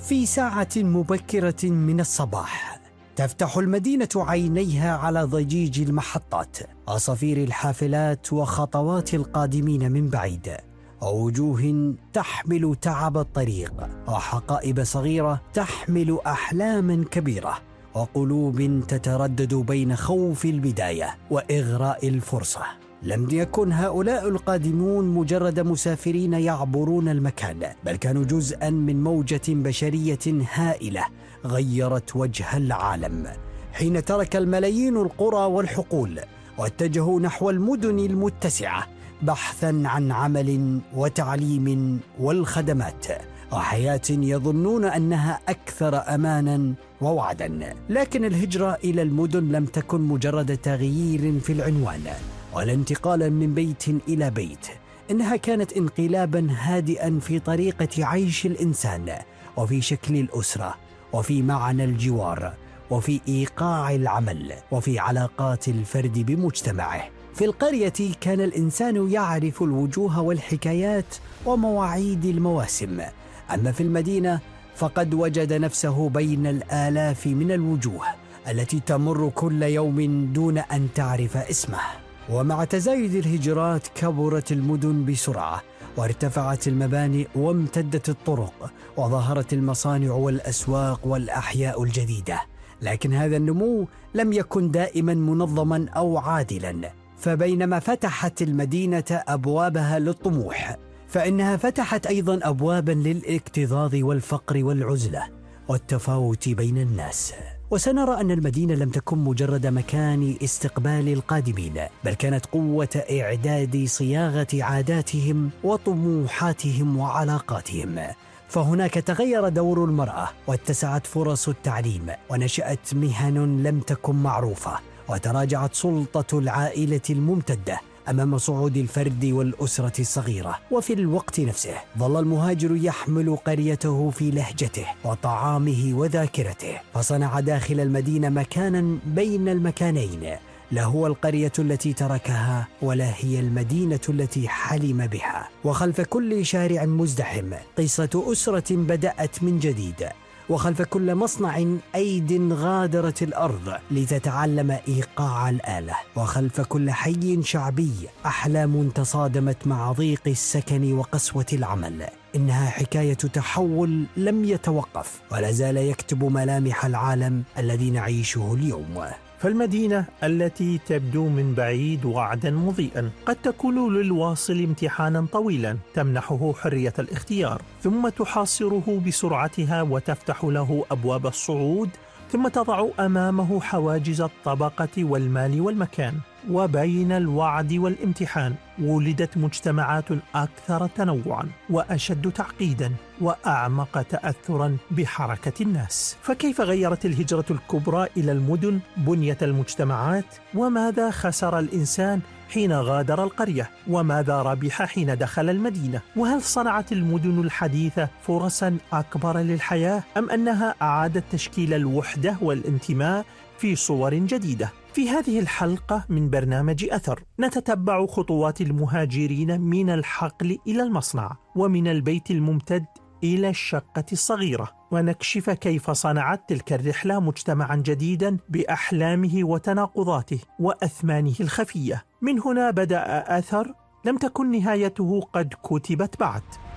في ساعة مبكرة من الصباح تفتح المدينة عينيها على ضجيج المحطات، عصافير الحافلات وخطوات القادمين من بعيد، ووجوه تحمل تعب الطريق، وحقائب صغيرة تحمل أحلاما كبيرة، وقلوب تتردد بين خوف البداية وإغراء الفرصة. لم يكن هؤلاء القادمون مجرد مسافرين يعبرون المكان، بل كانوا جزءاً من موجة بشرية هائلة غيرت وجه العالم. حين ترك الملايين القرى والحقول واتجهوا نحو المدن المتسعة بحثاً عن عمل وتعليم والخدمات وحياة يظنون أنها أكثر أماناً ووعداً. لكن الهجرة إلى المدن لم تكن مجرد تغيير في العنوان ولا انتقالاً من بيت إلى بيت، إنها كانت انقلاباً هادئاً في طريقة عيش الإنسان، وفي شكل الأسرة، وفي معنى الجوار، وفي إيقاع العمل، وفي علاقات الفرد بمجتمعه. في القرية كان الإنسان يعرف الوجوه والحكايات ومواعيد المواسم، أما في المدينة فقد وجد نفسه بين الآلاف من الوجوه التي تمر كل يوم دون أن تعرف اسمه. ومع تزايد الهجرات كبرت المدن بسرعة، وارتفعت المباني وامتدت الطرق، وظهرت المصانع والأسواق والأحياء الجديدة. لكن هذا النمو لم يكن دائما منظما أو عادلا، فبينما فتحت المدينة أبوابها للطموح، فإنها فتحت أيضا أبوابا للاكتظاظ والفقر والعزلة والتفاوت بين الناس. وسنرى أن المدينة لم تكن مجرد مكان استقبال القادمين، بل كانت قوة إعداد صياغة عاداتهم وطموحاتهم وعلاقاتهم. فهناك تغير دور المرأة، واتسعت فرص التعليم، ونشأت مهن لم تكن معروفة، وتراجعت سلطة العائلة الممتدة أمام صعود الفرد والأسرة الصغيرة. وفي الوقت نفسه ظل المهاجر يحمل قريته في لهجته وطعامه وذاكرته، فصنع داخل المدينة مكانا بين المكانين، لا هو القرية التي تركها ولا هي المدينة التي حلم بها. وخلف كل شارع مزدحم قصة أسرة بدأت من جديد، وخلف كل مصنع أيد غادرت الأرض لتتعلم إيقاع الآلة، وخلف كل حي شعبي أحلام تصادمت مع ضيق السكن وقسوة العمل. إنها حكاية تحول لم يتوقف، ولا زال يكتب ملامح العالم الذي نعيشه اليوم. فالمدينة التي تبدو من بعيد وعدا مضيئا قد تكون للواصل امتحانا طويلا تمنحه حرية الاختيار، ثم تحاصره بسرعتها وتفتح له أبواب الصعود، ثم تضع أمامه حواجز الطبقة والمال والمكان. وبين الوعد والامتحان ولدت مجتمعات أكثر تنوعا وأشد تعقيدا وأعمق تأثرا بحركة الناس. فكيف غيرت الهجرة الكبرى إلى المدن بنية المجتمعات؟ وماذا خسر الإنسان حين غادر القرية؟ وماذا ربح حين دخل المدينة؟ وهل صنعت المدن الحديثة فرصا أكبر للحياة، أم أنها أعادت تشكيل الوحدة والانتماء في صور جديدة؟ في هذه الحلقة من برنامج أثر نتتبع خطوات المهاجرين من الحقل إلى المصنع، ومن البيت الممتد إلى الشقة الصغيرة، ونكشف كيف صنعت تلك الرحلة مجتمعا جديدا بأحلامه وتناقضاته وأثمانه الخفية. من هنا بدأ أثر لم تكن نهايته قد كتبت بعد.